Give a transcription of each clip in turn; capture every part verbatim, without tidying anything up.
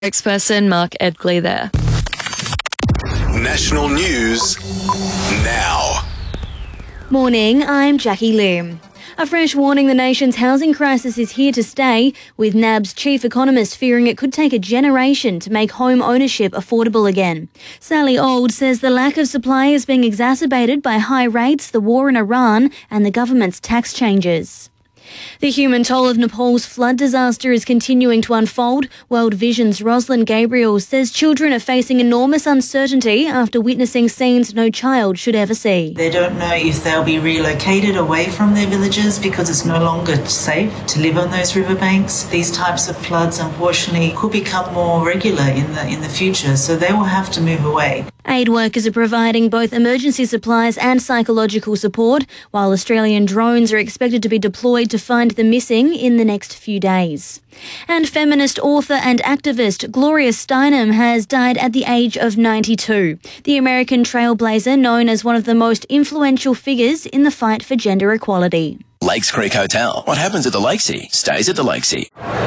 Spokesperson Mark Edgley there. National news now. Morning, I'm Jackie Lim. A fresh warning: the nation's housing crisis is here to stay, with N A B's chief economist fearing it could take a generation to make home ownership affordable again. Sally Auld says the lack of supply is being exacerbated by high rates, the war in Iran and the government's tax changes. The human toll of Nepal's flood disaster is continuing to unfold. World Vision's Rosalind Gabriel says children are facing enormous uncertainty after witnessing scenes no child should ever see. They don't know if they'll be relocated away from their villages because it's no longer safe to live on those riverbanks. These types of floods, unfortunately, could become more regular in the in the future, so they will have to move away. Aid workers are providing both emergency supplies and psychological support, while Australian drones are expected to be deployed to find the missing in the next few days. And feminist author and activist Gloria Steinem has died at the age of ninety-two. The American trailblazer, known as one of the most influential figures in the fight for gender equality. Lakes Creek Hotel. What happens at the Lakesea stays at the Lakesea.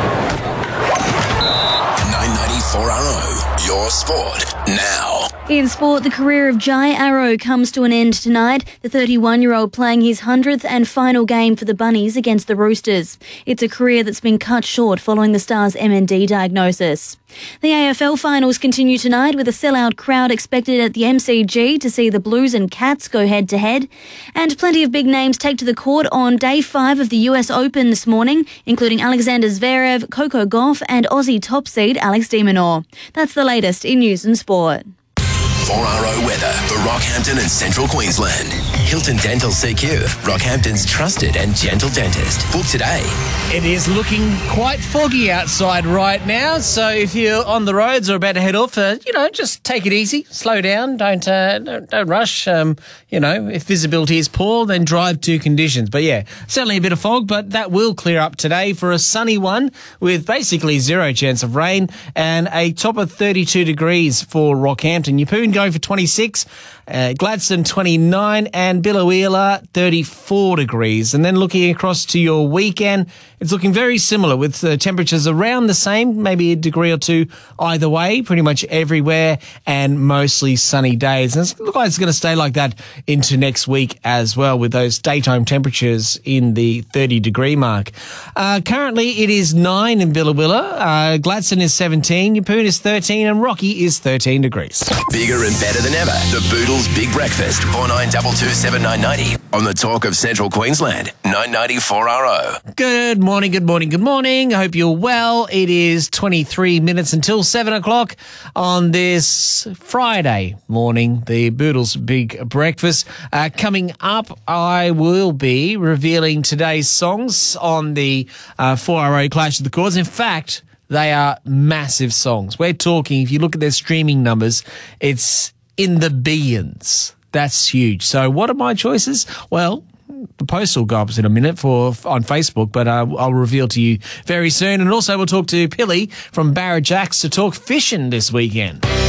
nine ninety-four R O, your sport now. In sport, the career of Jai Arrow comes to an end tonight, the thirty-one-year-old playing his hundredth and final game for the Bunnies against the Roosters. It's a career that's been cut short following the Stars' M N D diagnosis. The A F L finals continue tonight with a sellout crowd expected at the M C G to see the Blues and Cats go head-to-head. And plenty of big names take to the court on day five of the U S Open this morning, including Alexander Zverev, Coco Gauff and Aussie top seed Alex de Minaur. That's the latest in news and sport. four R O weather for Rockhampton and Central Queensland. Hilton Dental C Q, Rockhampton's trusted and gentle dentist. Book today. It is looking quite foggy outside right now, so if you're on the roads or about to head off, uh, you know, just take it easy, slow down, don't uh, don't, don't rush. Um, you know, if visibility is poor, then drive to conditions. But yeah, certainly a bit of fog, but that will clear up today for a sunny one with basically zero chance of rain and a top of thirty-two degrees for Rockhampton. Yeppoon going for twenty-six, uh, Gladstone twenty-nine and Biloela thirty-four degrees. And then looking across to your weekend, it's looking very similar with uh, temperatures around the same, maybe a degree or two either way, pretty much everywhere, and mostly sunny days. And it looks like it's going to stay like that into next week as well, with those daytime temperatures in the thirty degree mark. Uh, currently it is nine in Biloela, uh, Gladstone is seventeen, Yeppoon is thirteen and Rocky is thirteen degrees. Bigger and better than ever. The Boodles Big Breakfast. four nine two two, seven nine nine zero. On the talk of Central Queensland. nine ninety-four R O. Good morning, good morning, good morning. I hope you're well. It is twenty-three minutes until seven o'clock on this Friday morning. The Boodles Big Breakfast. Uh, coming up, I will be revealing today's songs on the uh, four R O Clash of the Chords. In fact, they are massive songs. We're talking, if you look at their streaming numbers, it's in the billions. That's huge. So what are my choices? Well, the post will go up in a minute for on Facebook, but uh, I'll reveal to you very soon. And also we'll talk to Pilly from Barra Jacks to talk fishing this weekend.